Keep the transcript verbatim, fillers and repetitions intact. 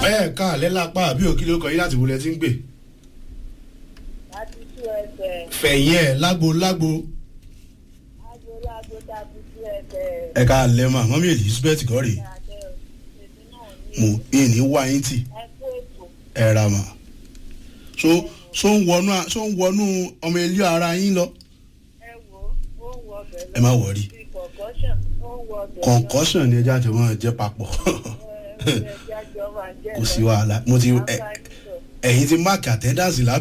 ẹ ká alẹ́ lápá àbí òkìlẹ̀ ọkọ̀ yìí láti wọlé tí ń gbè. láti tú ẹsẹ̀. fẹ̀yìn ẹ̀ lágbo lágbo. lágbo lágbo tàbí tú ẹsẹ̀. ẹ ká alẹ́ mà mọ́mí Elizabeth kọ́rì. mo ìní wá yín tì. ẹ kú ètò. ẹ ra mà. so so ń wọnú so ń wọnú ọmọ ilé ara yín lọ. ẹ wo ó ń wọ ọbẹ̀ lọ. ẹ má wọrí. concussion ó ń wọ ọbẹ̀ lọ. concussion ni ẹja tí wọ́n jẹ́ papọ̀. kò sí wàhálà mo ti ẹ̀yin ti máàkì attendance lá.